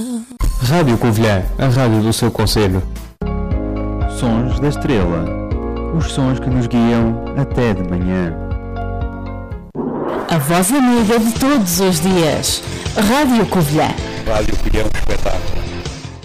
Rádio Covilhã, a rádio do seu concelho. Sons da Estrela, os sons que nos guiam até de manhã. A voz amiga de todos os dias. Rádio Covilhã. Rádio Covilhã, um espetáculo.